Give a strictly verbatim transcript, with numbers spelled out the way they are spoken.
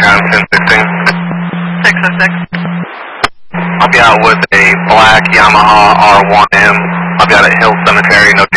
Town ten sixteen. six oh six. I'll be out with a black Yamaha R one M. I'll be out at Hill Cemetery, no